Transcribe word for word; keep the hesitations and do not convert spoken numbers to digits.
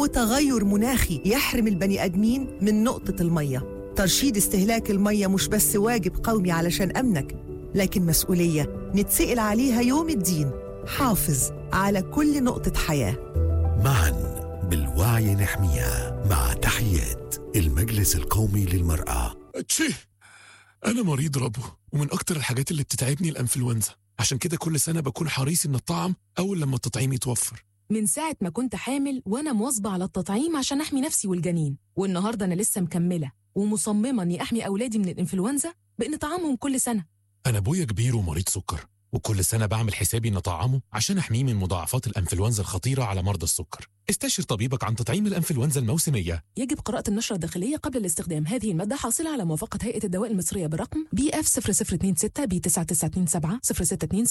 وتغير مناخي يحرم البني آدمين من نقطة المية. ترشيد استهلاك المية مش بس واجب قومي علشان أمنك، لكن مسؤولية نتسئل عليها يوم الدين. حافظ على كل نقطة حياة. معا بالوعي نحميها. مع تحيات المجلس القومي للمرأة. تشي، أنا مريض ربو، ومن أكتر الحاجات اللي بتتعبني الأنفلونزا. عشان كده كل سنة بكون حريص إن الطعم أول لما التطعيم يتوفر. من ساعة ما كنت حامل وأنا مواظبة على التطعيم عشان أحمي نفسي والجنين، والنهاردة أنا لسه مكملة ومصممة إني أحمي أولادي من الإنفلونزا بإن طعامهم كل سنة. أنا أبويا كبير ومريض سكر، وكل سنة بعمل حسابي إن طعامه عشان أحميه من مضاعفات الأنفلونزا الخطيرة على مرضى السكر. استشر طبيبك عن تطعيم الأنفلونزا الموسمية. يجب قراءة النشرة الداخلية قبل الاستخدام. هذه المادة حاصلة على موافقة هيئة الدواء المصرية برقم بي اف صفر صفر اتنين ستة بي تسعة تسعة اتنين سبعة صفر ستة اتنين